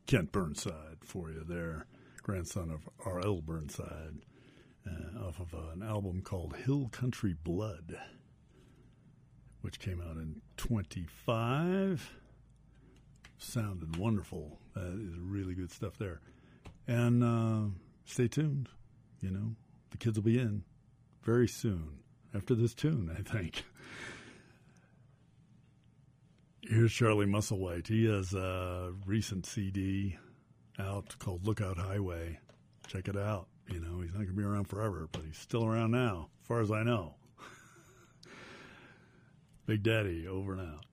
Kent Burnside for you there, grandson of R.L. Burnside, off of an album called Hill Country Blood, which came out in 25. Sounded wonderful. That is really good stuff there. And stay tuned. You know, the kids will be in very soon after this tune, I think. Here's Charlie Musselwhite. He has a recent CD out called Lookout Highway. Check it out. You know, he's not going to be around forever, but he's still around now, as far as I know. Big Daddy, over and out.